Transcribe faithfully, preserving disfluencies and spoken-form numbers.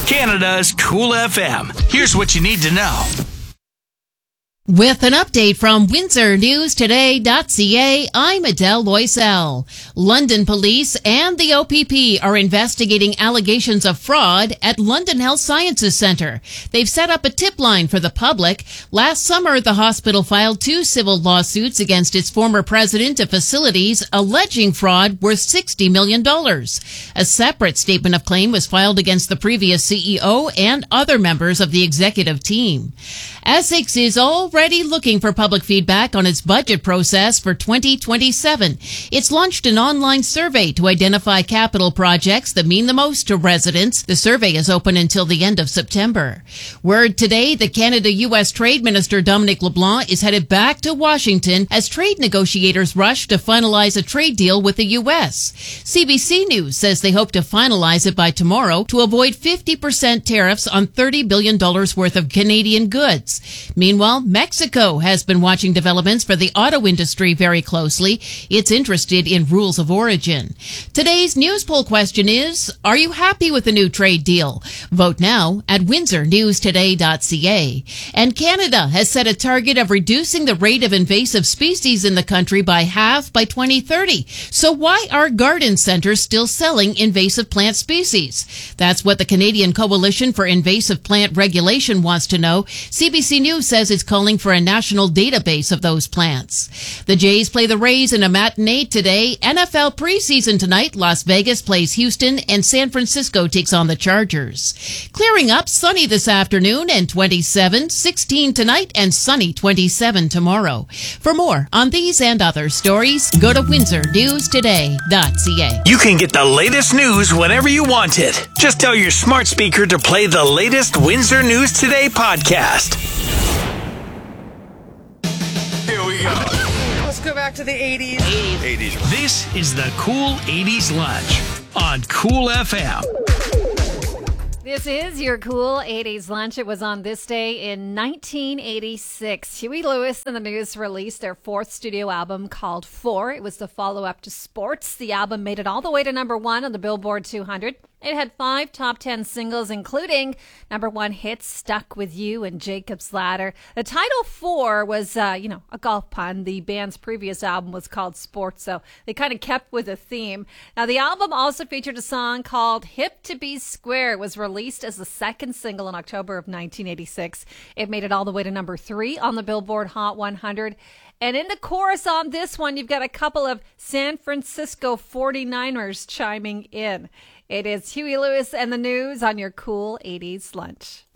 Canada's Cool F M. Here's what you need to know. With an update from Windsor News Today dot C A, I'm Adele Loisel. London police and the O P P are investigating allegations of fraud at London Health Sciences Centre. They've set up a tip line for the public. Last summer, the hospital filed two civil lawsuits against its former president of facilities, alleging fraud worth sixty million dollars. A separate statement of claim was filed against the previous C E O and other members of the executive team. Essex is already looking for public feedback on its budget process for twenty twenty-seven. It's launched an online survey to identify capital projects that mean the most to residents. The survey is open until the end of September. Word today that Canada-U S Trade Minister Dominic LeBlanc is headed back to Washington as trade negotiators rush to finalize a trade deal with the U S. C B C News says they hope to finalize it by tomorrow to avoid fifty percent tariffs on thirty billion dollars worth of Canadian goods. Meanwhile, Mexico has been watching developments for the auto industry very closely. It's interested in rules of origin. Today's news poll question is, are you happy with the new trade deal? Vote now at Windsor News Today dot C A. And Canada has set a target of reducing the rate of invasive species in the country by half by twenty thirty. So why are garden centers still selling invasive plant species? That's what the Canadian Coalition for Invasive Plant Regulation wants to know. C B C News says it's calling for a national database of those plants. The Jays play the Rays in a matinee today. N F L preseason tonight. Las Vegas plays Houston and San Francisco takes on the Chargers. Clearing up, sunny this afternoon and twenty-seven, sixteen tonight and sunny twenty-seven tomorrow. For more on these and other stories, go to Windsor News Today dot C A. You can get the latest news whenever you want it. Just tell your smart speaker to play the latest Windsor News Today podcast. Here we go. Let's go back to the eighties. eighties. This is the Cool eighties Lunch on Cool F M. This is your Cool eighties Lunch. It was on this day in nineteen eighty-six. Huey Lewis and the News released their fourth studio album called Four. It was the follow-up to Sports. The album made it all the way to number one on the Billboard two hundred. It had five top ten singles, including number one hits, Stuck With You and Jacob's Ladder. The title Four was, uh, you know, a golf pun. The band's previous album was called Sports, so they kind of kept with a theme. Now, the album also featured a song called Hip to Be Square. It was released as the second single in October of nineteen eighty-six. It made it all the way to number three on the Billboard Hot one hundred. And in the chorus on this one, you've got a couple of San Francisco forty-niners chiming in. It is Huey Lewis and the News on your Cool eighties Lunch.